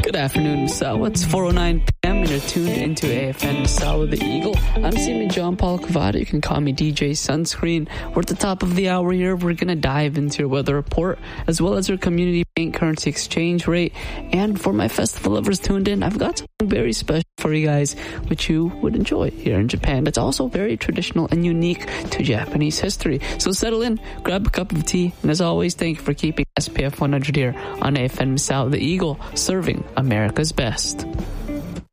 Good afternoon, Misawa. It's 4:09 p.m. and you're tuned into AFN Misawa the Eagle. I'm Seaman John Paul Cavada. You can call me DJ Sunscreen. We're at the top of the hour here. We're going to dive into your weather report as well as your community bank currency exchange rate. And for my festival lovers tuned in, I've got something very special for you guys, which you would enjoy here in Japan. It's also very traditional and unique to Japanese history. So settle in, grab a cup of tea, and as always, thank you for keeping SPF 100 here on AFN Misawa the Eagle, serving America's best.